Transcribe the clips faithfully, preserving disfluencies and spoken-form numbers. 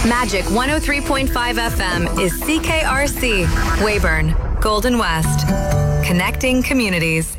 Magic one oh three point five F M is C K R C, Weyburn, Golden West. Connecting communities.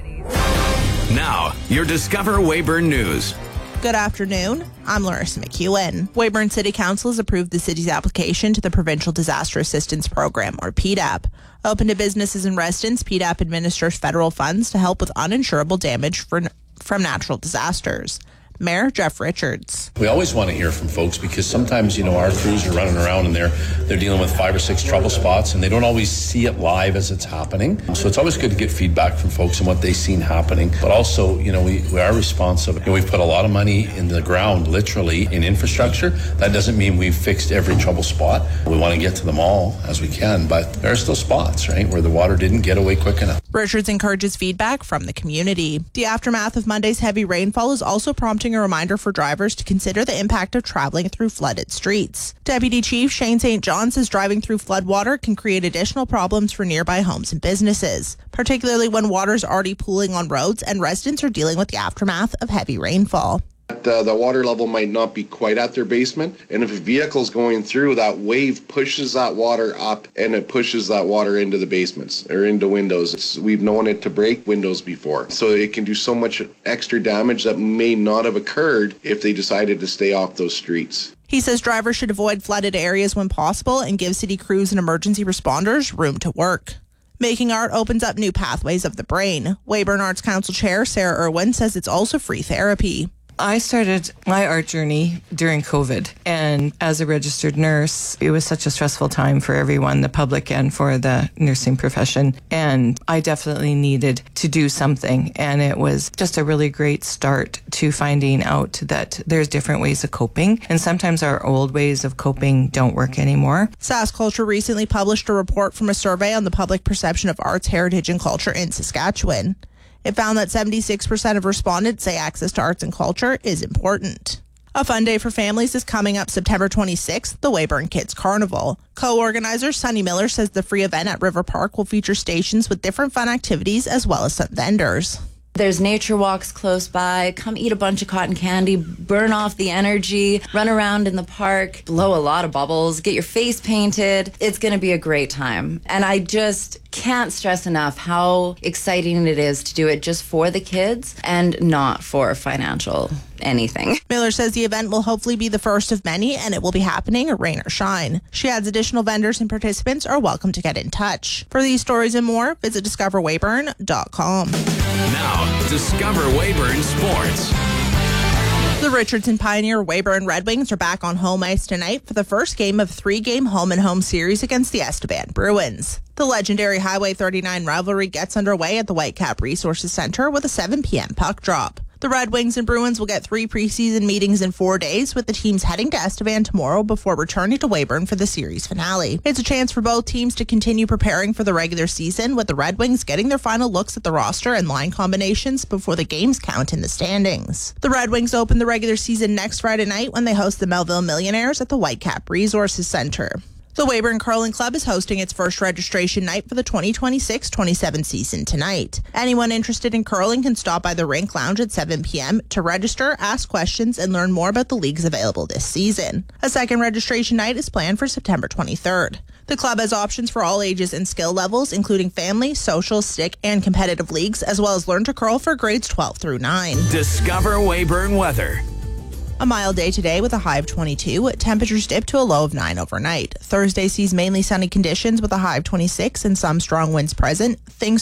Now, your Discover Weyburn News. Good afternoon. I'm Larissa McEwen. Weyburn City Council has approved the city's application to the Provincial Disaster Assistance Program, or P D A P. Open to businesses and residents, P D A P administers federal funds to help with uninsurable damage for, from natural disasters. Mayor Jeff Richards. We always want to hear from folks because sometimes, you know, our crews are running around and they're they're dealing with five or six trouble spots and they don't always see it live as it's happening. So it's always good to get feedback from folks and what they've seen happening. But also, you know, we, we are responsive. You know, we've put a lot of money in the ground, literally, in infrastructure. That doesn't mean we've fixed every trouble spot. We want to get to them all as we can, but there are still spots, right, where the water didn't get away quick enough. Richards encourages feedback from the community. The aftermath of Monday's heavy rainfall is also prompting a reminder for drivers to consider the impact of traveling through flooded streets. Deputy Chief Shane Saint John says driving through floodwater can create additional problems for nearby homes and businesses, particularly when water is already pooling on roads and residents are dealing with the aftermath of heavy rainfall. The, the water level might not be quite at their basement, and if a vehicle's going through, that wave pushes that water up and it pushes that water into the basements or into windows. It's, we've known it to break windows before, so it can do so much extra damage that may not have occurred if they decided to stay off those streets. He says drivers should avoid flooded areas when possible and give city crews and emergency responders room to work. Making art opens up new pathways of the brain. Weyburn Arts Council Chair Sarah Irwin says it's also free therapy. I started my art journey during COVID, and as a registered nurse, it was such a stressful time for everyone, the public and for the nursing profession, and I definitely needed to do something, and it was just a really great start to finding out that there's different ways of coping, and sometimes our old ways of coping don't work anymore. Sask Culture recently published a report from a survey on the public perception of arts, heritage, and culture in Saskatchewan. It found that seventy-six percent of respondents say access to arts and culture is important. A fun day for families is coming up September twenty-sixth, the Weyburn Kids Carnival. Co-organizer Sunny Miller says the free event at River Park will feature stations with different fun activities as well as some vendors. There's nature walks close by. Come eat a bunch of cotton candy, burn off the energy, run around in the park, blow a lot of bubbles, get your face painted. It's going to be a great time. And I just can't stress enough how exciting it is to do it just for the kids and not for financial anything. Miller says the event will hopefully be the first of many and it will be happening rain or shine. She adds additional vendors and participants are welcome to get in touch. For these stories and more, visit discover weyburn dot com. Now, Discover Weyburn Sports. The Richardson Pioneer Weyburn Red Wings are back on home ice tonight for the first game of three-game home-and-home series against the Estevan Bruins. The legendary Highway thirty-nine rivalry gets underway at the Whitecap Resources Center with a seven p.m. puck drop. The Red Wings and Bruins will get three preseason meetings in four days, with the teams heading to Estevan tomorrow before returning to Weyburn for the series finale. It's a chance for both teams to continue preparing for the regular season, with the Red Wings getting their final looks at the roster and line combinations before the games count in the standings. The Red Wings open the regular season next Friday night when they host the Melville Millionaires at the Whitecap Resources Center. The Weyburn Curling Club is hosting its first registration night for the twenty twenty-six twenty-seven season tonight. Anyone interested in curling can stop by the Rink Lounge at seven p.m. to register, ask questions, and learn more about the leagues available this season. A second registration night is planned for September twenty-third. The club has options for all ages and skill levels, including family, social, stick, and competitive leagues, as well as learn to curl for grades twelve through nine. Discover Weyburn weather. A mild day today with a high of twenty-two. Temperatures dip to a low of nine overnight. Thursday sees mainly sunny conditions with a high of twenty-six and some strong winds present. Things